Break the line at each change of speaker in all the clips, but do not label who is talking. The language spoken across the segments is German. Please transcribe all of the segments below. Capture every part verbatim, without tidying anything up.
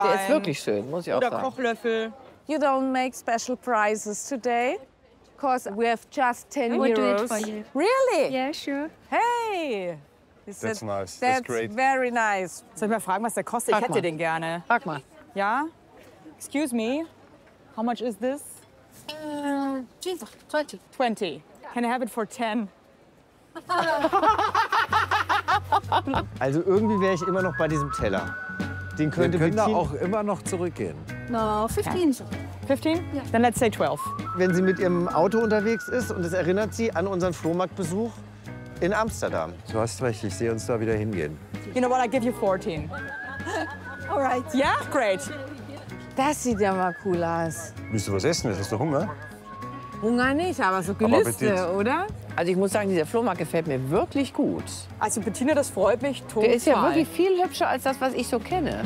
Der ist wirklich schön, muss ich auch
Oder
sagen.
Kochlöffel.
You don't make special prizes today? Because we have just ten
We'll do
euros.
it for you.
Really?
Yeah, sure.
Hey! Is
That's
that-
nice.
That's
That's great.
very nice.
Soll ich mal fragen, was der kostet?
Frag
Ich hätte
mal.
den gerne.
Frag mal.
Ja? Excuse me. How much is this?
Uh, twenty.
twenty. Can I have it for ten?
Also irgendwie wäre ich immer noch bei diesem Teller. Den
Wir
könnte
können da
Bettina,
auch immer noch zurückgehen.
No, fifteen.
fifteen?
Ja.
Then let's say twelve.
wenn sie mit ihrem Auto unterwegs ist und es erinnert sie an unseren Flohmarktbesuch in Amsterdam.
Du hast recht, ich sehe uns da wieder hingehen.
You know what, I give you fourteen.
All right.
Yeah? Great.
Das sieht ja mal cool aus.
Willst du was essen? Hast du Hunger?
Hunger nicht, aber so Gelüste,
Appetit.
oder?
Also ich muss sagen, dieser Flohmarkt gefällt mir wirklich gut.
Also Bettina, das freut mich total.
Der ist ja wirklich viel hübscher als das, was ich so kenne.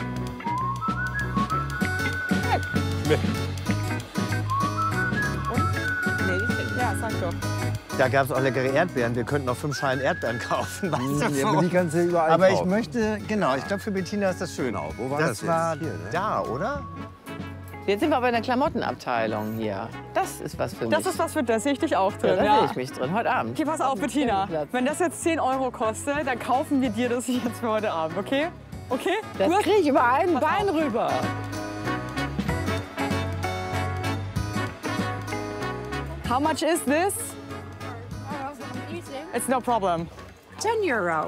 Ja, sag doch.
Da gab es auch leckere Erdbeeren. Wir könnten noch fünf Schalen Erdbeeren kaufen. Weißt du,
Ja,
so.
aber die kannst du überall
Aber ich
kaufen.
möchte, genau, ich glaube für Bettina ist das schön.
Genau, wo war
das
das jetzt?
war
Hier, ne?
da, oder?
Jetzt sind wir aber in der Klamottenabteilung hier. Das ist was für mich.
Das ist was für das, sehe ich dich auch
ja,
drin.
da
Ja,
sehe ich mich drin, heute Abend.
Okay, pass auf, Bettina.
Campingplatz.
Wenn das jetzt zehn Euro kostet, dann kaufen wir dir das jetzt für heute Abend, okay? Okay?
Das
Gut?
kriege ich über ein
Pass
Bein
auf.
rüber.
How much is this? It's no problem.
ten Euro.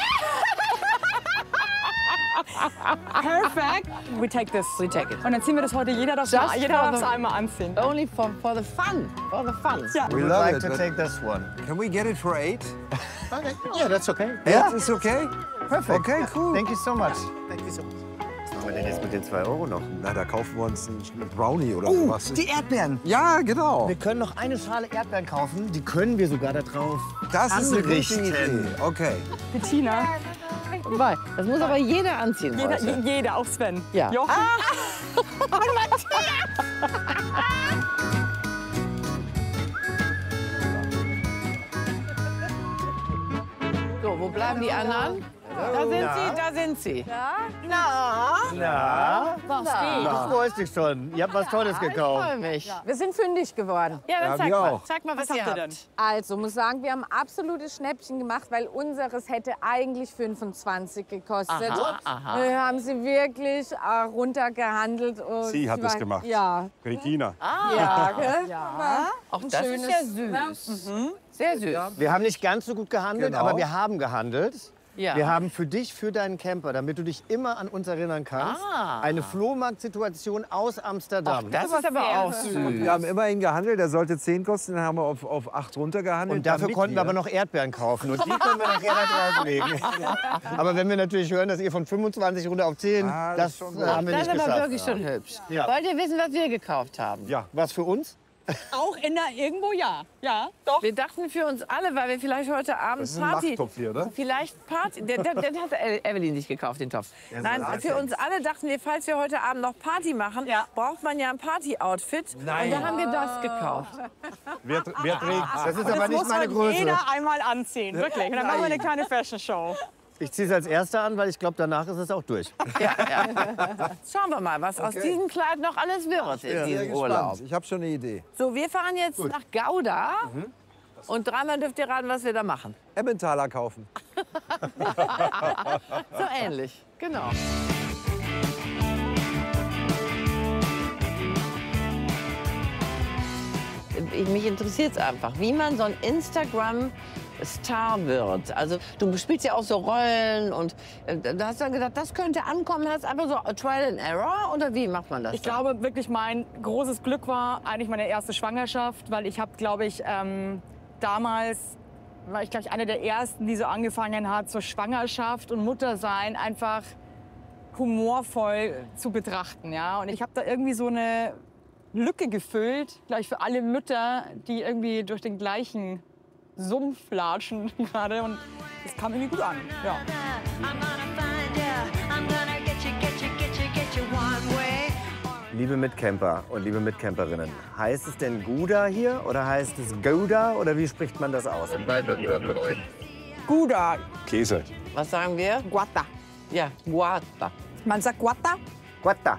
Perfect. We take this.
We take it.
Und dann ziehen wir das heute, jeder darf
Just
jeder
for
darf es
the-
einmal anziehen.
Only for, for the fun. For the fun.
Ja.
We
We'd
love
like
it,
to
but
take this one.
can we get it for eight?
Okay. Yeah, that's okay.
Eight is okay?
Perfect.
Okay, cool.
Thank you so much. Thank you so much. Was machen wir denn jetzt mit den zwei Euro noch?
Na, da kaufen wir uns einen Brownie oder
Oh,
sowas.
die Erdbeeren.
Ja, genau.
Wir können noch eine Schale Erdbeeren kaufen. Die können wir sogar da drauf
Das ist eine gute
anrichten.
Idee. Okay.
Bettina,
Wobei, das muss aber jeder anziehen
jeder,
heute.
je- jeder, auch Sven.
Ja.
Jochen.
So, wo bleiben die anderen? Da sind sie, da sind sie.
Na, du freust dich schon. Ihr habt was Tolles
Ich
gekauft.
freue mich.
Wir sind fündig geworden.
Ja, dann
Ja,
zeig
wir
mal.
auch.
Zeig mal, was,
Was
ihr
habt ihr
habt.
denn?
Also, muss sagen, wir haben ein absolutes Schnäppchen gemacht, weil unseres hätte eigentlich fünfundzwanzig gekostet.
Aha, aha.
Wir haben sie wirklich äh, runtergehandelt. Und
Sie hat es
war-
gemacht.
Ja.
Regina.
Ja, gell? Ja.
Auch
Ein
das ist
schönes-
ja süß. Sehr süß.
Wir haben nicht ganz so gut gehandelt,
Genau.
aber wir haben gehandelt.
Ja.
Wir haben für dich, für deinen Camper, damit du dich immer an uns erinnern kannst,
Ah.
eine Flohmarktsituation aus Amsterdam.
Das ist aber auch süß.
Wir haben immerhin gehandelt, der sollte zehn kosten, dann haben wir auf, auf acht runtergehandelt.
Und dafür
damit
konnten wir aber
wir-
noch Erdbeeren kaufen. Und die können wir nachher da drauflegen. Aber wenn wir natürlich hören, dass ihr von fünfundzwanzig runter auf zehn,
Ah, das
das,
ist schon
äh,
gut.
haben wir
Das
nicht
ist aber
geschafft.
wirklich schon hübsch.
Ja.
Wollt ihr wissen, was wir gekauft haben?
Ja, was für uns?
Auch in der irgendwo ja. Ja, doch.
Wir dachten für uns alle, weil wir vielleicht heute Abend
Das ist ein
Party...
Machttopf hier, oder?
Vielleicht Party... Den, den, den hat E- Evelyn nicht gekauft, den Topf. Nein, für uns alle dachten wir, falls wir heute Abend noch Party machen,
Ja.
braucht man ja ein Party-Outfit. Und da haben wir das gekauft.
Wer, wer trägt?
Das ist
Das
aber nicht
muss
meine
man
Größe.
jeder einmal anziehen, wirklich. Und dann machen wir eine kleine Fashion-Show.
Ich ziehe es als Erster an, weil ich glaube, danach ist es auch durch.
Ja, ja. Schauen wir mal, was aus diesem Kleid noch alles wird in diesem Urlaub.
Ich habe schon eine Idee.
So, wir fahren jetzt nach Gouda. Und dreimal dürft ihr raten, was wir da machen.
Emmentaler kaufen.
So ähnlich, genau. Ich- Mich interessiert es einfach, wie man so ein Instagram-Star wird. Also du spielst ja auch so Rollen und äh, da hast du dann gedacht, das könnte ankommen. Hast einfach so Trial and Error oder wie macht man das?
Ich glaube wirklich, mein großes Glück war eigentlich meine erste Schwangerschaft, weil ich habe, glaube ich, ähm, damals war ich, glaube ich, eine der ersten, die so angefangen hat, so Schwangerschaft und Muttersein einfach humorvoll zu betrachten, ja. Und ich habe da irgendwie so eine Lücke gefüllt, glaube ich, für alle Mütter, die irgendwie durch den gleichen Sumpf latschen gerade. Und das kam irgendwie gut an, ja.
Liebe Mitcamper und liebe Mitcamperinnen, heißt es denn Gouda hier oder heißt es Gouda oder wie spricht man das aus?
Gouda,
Käse.
Was sagen wir?
Guata.
Ja, Guata.
Man sagt Guata.
Guata.